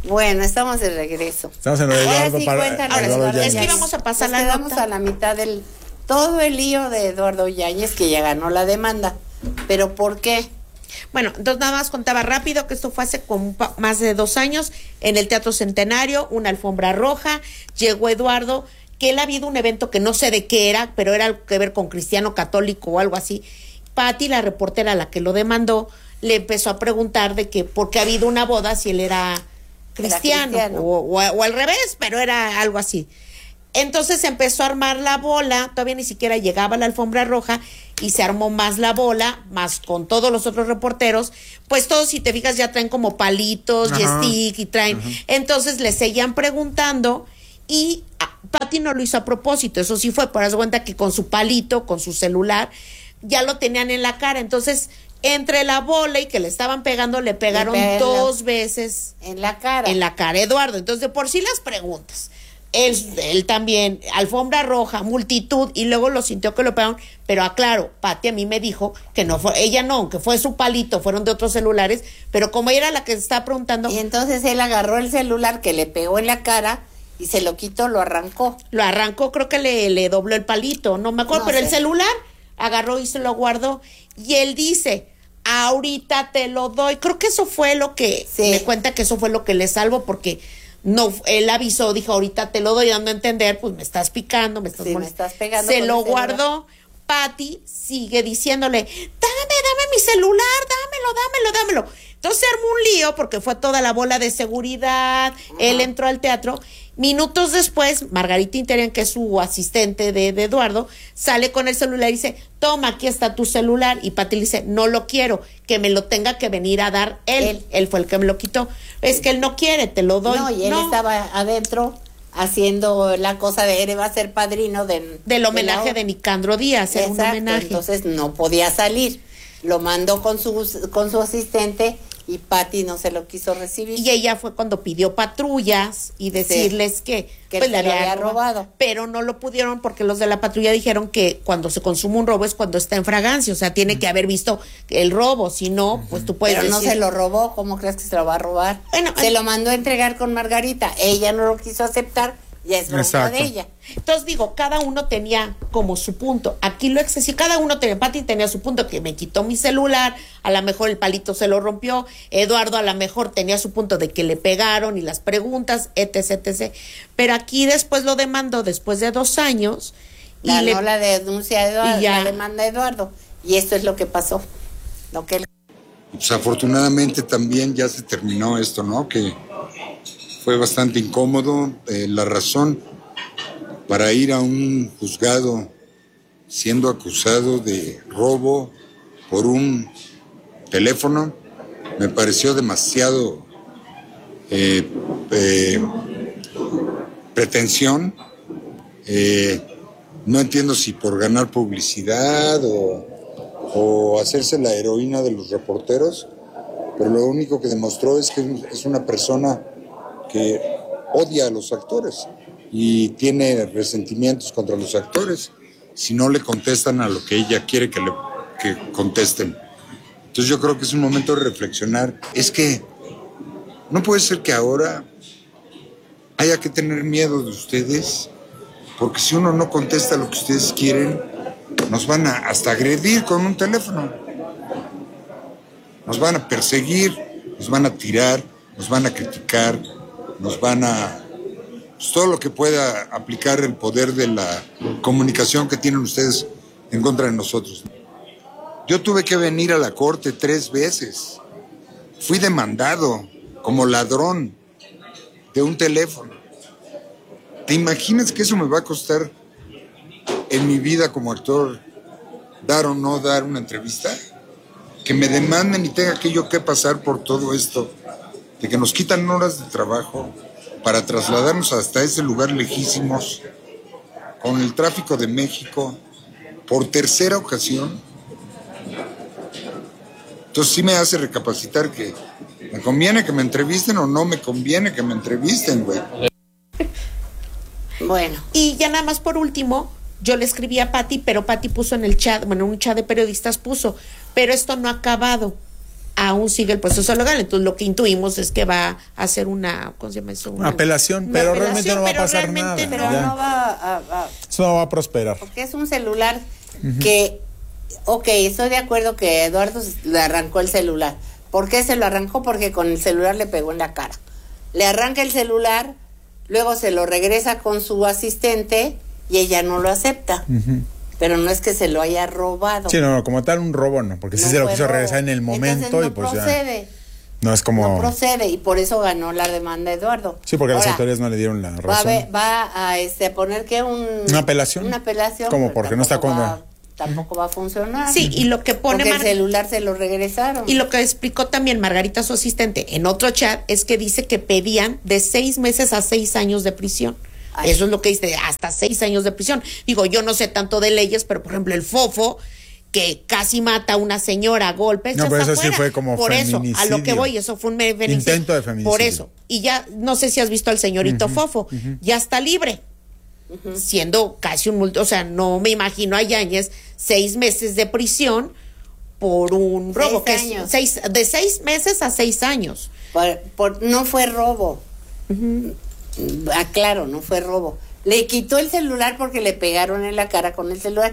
Bueno, estamos de regreso. Estamos en lo de Eduardo sí, para Eduardo es que íbamos a pasar la quedamos nota a la mitad del todo el lío de Eduardo Yáñez, que ya ganó la demanda. ¿Pero por qué? Bueno, entonces nada más contaba rápido que esto fue hace como más de 2 años en el Teatro Centenario, una alfombra roja, llegó Eduardo, que él ha habido un evento que no sé de qué era, pero era algo que ver con cristiano católico o algo así. Pati, la reportera, la que lo demandó, le empezó a preguntar de que por qué ha habido una boda si él era cristiano. O al revés, pero era algo así. Entonces empezó a armar la bola, todavía ni siquiera llegaba a la alfombra roja y se armó más la bola, más con todos los otros reporteros, pues todos, si te fijas, ya traen como palitos y stick y traen. Entonces le seguían preguntando y Pati no lo hizo a propósito, eso sí fue, por dar cuenta que con su palito, con su celular, ya lo tenían en la cara. Entonces, entre la bola y que le estaban pegando, le pegaron 2 veces en la cara. En la cara, Eduardo. Entonces, de por sí las preguntas. Él también, alfombra roja, multitud, y luego lo sintió que lo pegaron, pero aclaro, Pati a mí me dijo que no fue, ella no, que fue su palito, fueron de otros celulares, pero como ella era la que se estaba preguntando. Y entonces él agarró el celular que le pegó en la cara y se lo quitó, lo arrancó. Lo arrancó, creo que le dobló el palito, no me acuerdo, pero el celular agarró y se lo guardó, y él dice, ahorita te lo doy. Creo que eso fue lo que, me cuenta que eso fue lo que le salvó, porque no, él avisó, dijo, ahorita te lo doy, dando a entender, pues me estás picando, me estás pegando. Se lo guardó. Pati sigue diciéndole, dame mi celular, dámelo. Entonces se armó un lío porque fue toda la bola de seguridad, él entró al teatro. Minutos después, Margarita Interian, que es su asistente de Eduardo, sale con el celular y dice, toma, aquí está tu celular. Y Pati le dice, no lo quiero, que me lo tenga que venir a dar él. Él fue el que me lo quitó. Es que él no quiere, te lo doy. No, y él estaba adentro haciendo la cosa de él va a ser padrino del homenaje de Nicandro Díaz. Exacto, un homenaje. Entonces no podía salir. Lo mandó con su asistente y Pati no se lo quiso recibir. Y ella fue cuando pidió patrullas y decirles que pues le había robado. Pero no lo pudieron porque los de la patrulla dijeron que cuando se consume un robo es cuando está en fragancia, o sea, tiene que haber visto el robo, si no, pues tú puedes decir. Pero no se lo robó, ¿cómo crees que se lo va a robar? Bueno, se lo mandó a entregar con Margarita, ella no lo quiso aceptar. Ya es bronca de ella. Entonces digo, cada uno tenía como su punto. Aquí lo excesivo, cada uno tenía, Pati tenía su punto, que me quitó mi celular, a lo mejor el palito se lo rompió, Eduardo a lo mejor tenía su punto de que le pegaron y las preguntas, etc. Pero aquí después lo demandó, después de 2 años. Ganó la denuncia de Eduardo, la demanda de Eduardo. Y esto es lo que pasó. Pues afortunadamente también ya se terminó esto, ¿no? Que fue bastante incómodo. La razón para ir a un juzgado siendo acusado de robo por un teléfono me pareció demasiado pretensión. No entiendo si por ganar publicidad o hacerse la heroína de los reporteros, pero lo único que demostró es que es una persona que odia a los actores y tiene resentimientos contra los actores si no le contestan a lo que ella quiere que contesten. Entonces yo creo que es un momento de reflexionar. Es que no puede ser que ahora haya que tener miedo de ustedes, porque si uno no contesta lo que ustedes quieren, nos van a hasta agredir con un teléfono, nos van a perseguir, nos van a tirar, nos van a criticar, nos van a... Pues todo lo que pueda aplicar el poder de la comunicación que tienen ustedes en contra de nosotros. Yo tuve que venir a la corte 3 veces. Fui demandado como ladrón de un teléfono. ¿Te imaginas que eso me va a costar en mi vida como actor dar o no dar una entrevista? Que me demanden y tenga que yo que pasar por todo esto, de que nos quitan horas de trabajo para trasladarnos hasta ese lugar lejísimos, con el tráfico de México, por 3ª ocasión. Entonces sí me hace recapacitar que me conviene que me entrevisten o no me conviene que me entrevisten, güey. Bueno. Y ya nada más por último, yo le escribí a Pati, pero Pati puso en el chat, bueno, un chat de periodistas puso, pero esto no ha acabado. aún sigue el proceso legal. Entonces lo que intuimos es que va a hacer una, ¿cómo se llama eso? Una apelación, pero realmente no va a pasar nada. Pero no va eso no va a prosperar. Porque es un celular que, estoy de acuerdo que Eduardo le arrancó el celular. ¿Por qué se lo arrancó? Porque con el celular le pegó en la cara. Le arranca el celular, luego se lo regresa con su asistente y ella no lo acepta. Pero no es que se lo haya robado. Sí, no, como tal un robo no, porque sí se lo quiso regresar en el momento. Entonces no y pues procede. Ya. No es como... No procede y por eso ganó la demanda Eduardo. Sí, porque las autoridades no le dieron la razón. Va a poner que una apelación. Una apelación. Como porque no está con... Tampoco va a funcionar. Sí, y lo que pone... Porque el celular se lo regresaron. Y lo que explicó también Margarita, su asistente, en otro chat, es que dice que pedían de 6 meses a 6 años de prisión. Ay. Eso es lo que dice, hasta 6 años de prisión. Digo, yo no sé tanto de leyes, pero por ejemplo el Fofo, que casi mata a una señora a golpes. No, pero eso sí fue como por feminicidio. Eso, a lo que voy, eso fue un intento de feminicidio. Por eso. Y ya, no sé si has visto al señorito Fofo, ya está libre. Siendo casi un o sea, no me imagino a Yáñez 6 meses de prisión por un robo. 6 años. De 6 meses a 6 años. No fue robo. Aclaro, no fue robo. Le quitó el celular porque le pegaron en la cara con el celular.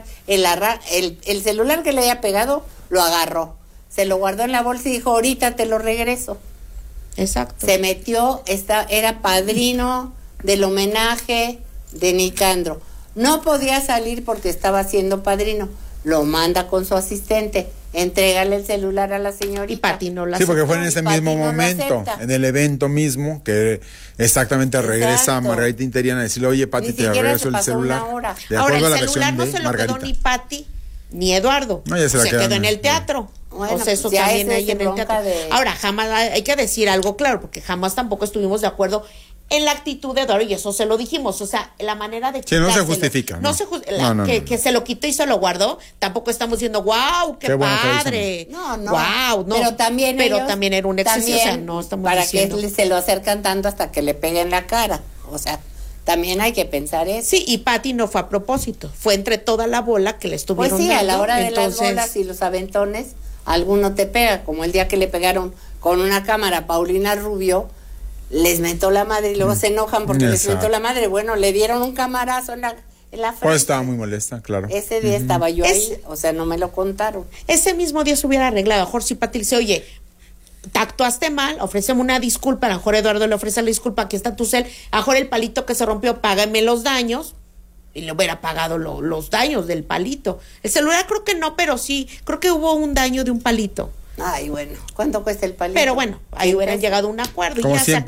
El celular que le había pegado lo agarró. Se lo guardó en la bolsa y dijo, ahorita te lo regreso. Exacto. Se metió, era padrino del homenaje de Nicandro. No podía salir porque estaba siendo padrino. Lo manda con su asistente. Entrégale el celular a la señorita. Y Pati no la Sí, porque fue en ese mismo momento, en el evento mismo, que exactamente regresa Margarita Interiana a decirle, oye, Pati, te regreso el celular. Ahora, el celular no se lo quedó ni Pati ni Eduardo. No, ya se quedó en el teatro. Bueno, o sea, eso pues también ahí en el teatro. Ahora, jamás hay que decir algo claro, porque jamás tampoco estuvimos de acuerdo en la actitud de Eduardo, y eso se lo dijimos, o sea, la manera de no se justifica. Que se lo quitó y se lo guardó, tampoco estamos diciendo, wow, qué padre. No. Wow, no. Pero también era un exceso, o sea, no estamos para diciendo. Que se lo acercan tanto hasta que le peguen la cara, o sea, también hay que pensar eso. Sí, y Pati no fue a propósito, fue entre toda la bola que le estuvieron dando. Pues sí, dando. A la hora de las bolas y los aventones, alguno te pega, como el día que le pegaron con una cámara a Paulina Rubio, les mentó la madre y luego se enojan porque les mentó la madre. Bueno, le dieron un camarazo en la frente. Pues estaba muy molesta, claro. Ese día estaba yo ahí, o sea, no me lo contaron. Ese mismo día se hubiera arreglado. A lo mejor si Pati dice, oye, te actuaste mal, ofréceme una disculpa. A lo mejor Eduardo le ofrece la disculpa, aquí está tu cel. A lo mejor el palito que se rompió, págame los daños. Y le hubiera pagado los daños del palito. El celular creo que no, pero sí, creo que hubo un daño de un palito. Ay, bueno, ¿cuánto cuesta el palito? Pero bueno, ahí hubieran llegado a un acuerdo como y ya 100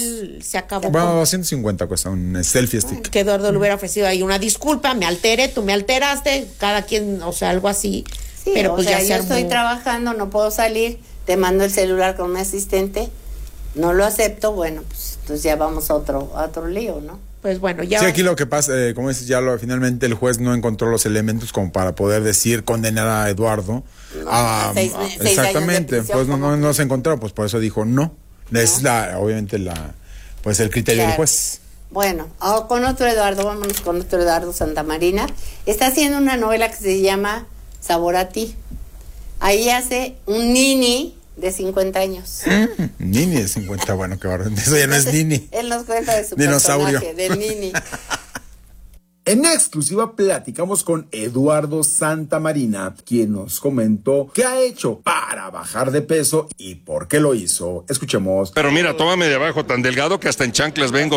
se acabó. Bueno, 250 cuesta un selfie stick. Que Eduardo le hubiera ofrecido ahí una disculpa, me alteré, tú me alteraste, cada quien, o sea, algo así. Sí, pero pues o sea, ya yo estoy trabajando, no puedo salir, te mando el celular con mi asistente, no lo acepto, bueno, pues entonces ya vamos a otro lío, ¿no? Pues bueno, ya. Sí, aquí lo que pasa, como dices, finalmente el juez no encontró los elementos como para poder decir condenar a Eduardo. Exactamente, pues no se encontró, pues por eso dijo no. Es obviamente pues el criterio del juez. Bueno, con otro Eduardo, vámonos con otro Eduardo Santamarina. Está haciendo una novela que se llama Sabor a ti. Ahí hace un nini de 50 años. Nini de 50, bueno, qué barro. Eso ya no es Nini. Él nos cuenta de su dinosaurio, personaje, del Nini. En exclusiva platicamos con Eduardo Santamarina, quien nos comentó qué ha hecho para bajar de peso y por qué lo hizo. Escuchemos. Pero mira, tómame de abajo, tan delgado que hasta en chanclas vengo.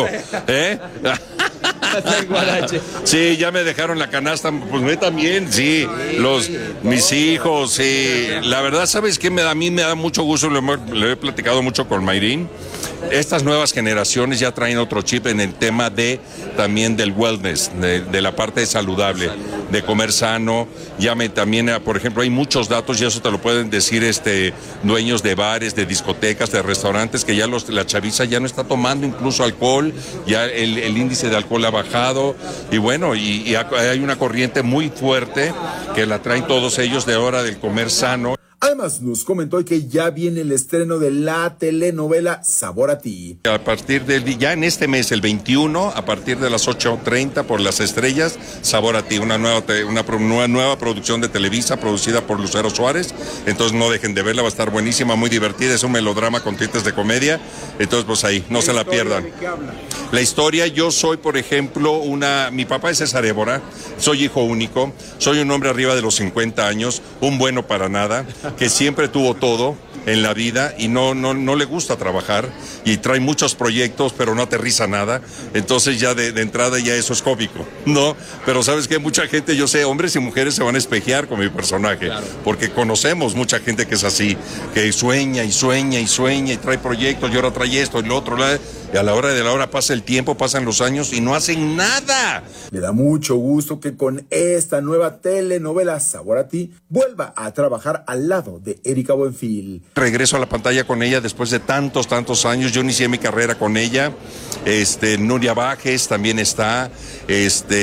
Sí, ya me dejaron la canasta, pues me también, sí, mis hijos, sí. La verdad, ¿sabes qué? A mí me da mucho gusto, lo he platicado mucho con Mayrín. Estas nuevas generaciones ya traen otro chip en el tema también del wellness, de la parte saludable, de comer sano. También, por ejemplo, hay muchos datos y eso te lo pueden decir dueños de bares, de discotecas, de restaurantes, que ya la chaviza ya no está tomando incluso alcohol, ya el índice de alcohol ha bajado y bueno, y hay una corriente muy fuerte que la traen todos ellos de hora del comer sano. Además, nos comentó que ya viene el estreno de la telenovela Sabor a Ti. A partir ya en este mes, el 21, a partir de las 8:30 por Las Estrellas, Sabor a Ti, una nueva producción de Televisa, producida por Lucero Suárez. Entonces no dejen de verla, va a estar buenísima, muy divertida, es un melodrama con tintes de comedia. Entonces pues ahí, no se la pierdan. ¿De qué habla? La historia, yo soy, por ejemplo, mi papá es César Évora, soy hijo único, soy un hombre arriba de los 50 años, un bueno para nada, que siempre tuvo todo en la vida y no le gusta trabajar y trae muchos proyectos pero no aterriza nada, entonces ya de entrada ya eso es cómico, ¿no? Pero sabes que mucha gente, yo sé, hombres y mujeres se van a espejear con mi personaje, claro, porque conocemos mucha gente que es así, que sueña y sueña y sueña y trae proyectos y ahora trae esto y lo otro, y a la hora de la hora pasa el tiempo, pasan los años y no hacen nada. Le da mucho gusto que con esta nueva telenovela Sabor a Ti vuelva a trabajar al lado de Erika Buenfil. Regreso a la pantalla con ella después de tantos años. Yo inicié mi carrera con ella. Nuria Bajes también está.